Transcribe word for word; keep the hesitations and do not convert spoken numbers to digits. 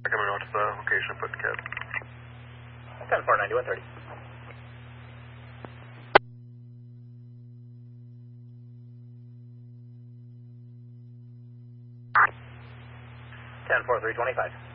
Coming out to the location, put cab. ten four ninety, one thirty. ten four three twenty-five.